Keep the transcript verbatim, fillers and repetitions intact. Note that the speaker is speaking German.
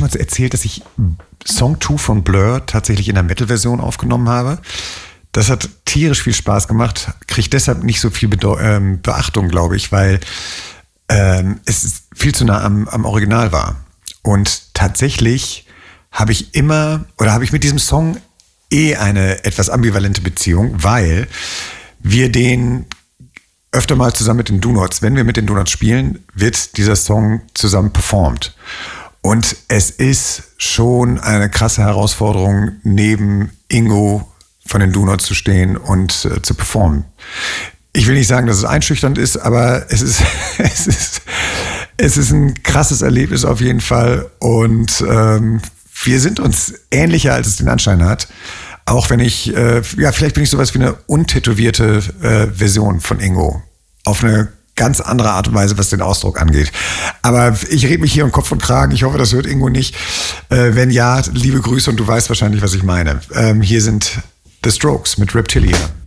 schon mal erzählt, dass ich Song zwei von Blur tatsächlich in der Metal-Version aufgenommen habe. Das hat tierisch viel Spaß gemacht, kriegt deshalb nicht so viel Bedeu- ähm, Beachtung, glaube ich, weil ähm, es viel zu nah am, am Original war. Und tatsächlich habe ich immer, oder habe ich mit diesem Song eh eine etwas ambivalente Beziehung, weil wir den öfter mal zusammen mit den Donuts, wenn wir mit den Donuts spielen, wird dieser Song zusammen performt. Und es ist schon eine krasse Herausforderung, neben Ingo von den Donuts zu stehen und äh, zu performen. Ich will nicht sagen, dass es einschüchternd ist, aber es ist, es ist, es ist ein krasses Erlebnis auf jeden Fall. Und ähm, wir sind uns ähnlicher, als es den Anschein hat. Auch wenn ich, äh, ja, vielleicht bin ich sowas wie eine untätowierte äh, Version von Ingo. Auf eine ganz andere Art und Weise, was den Ausdruck angeht. Aber ich rede mich hier um Kopf und Kragen. Ich hoffe, das hört Ingo nicht. Äh, wenn ja, liebe Grüße und du weißt wahrscheinlich, was ich meine. Ähm, hier sind The Strokes mit Reptilia.